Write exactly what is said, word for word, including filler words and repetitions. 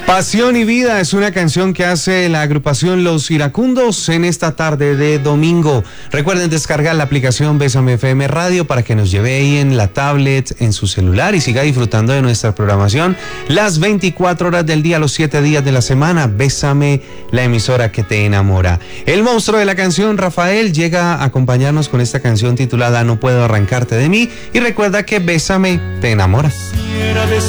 Pasión y Vida es una canción que hace la agrupación Los Iracundos en esta tarde de domingo. Recuerden descargar la aplicación Bésame F M Radio para que nos lleve ahí en la tablet, en su celular y siga disfrutando de nuestra programación las veinticuatro horas del día, los siete días de la semana. Bésame, la emisora que te enamora. El monstruo de la canción, Rafael, llega a acompañarnos con esta canción titulada No puedo arrancarte de mí, y recuerda que Bésame te enamora.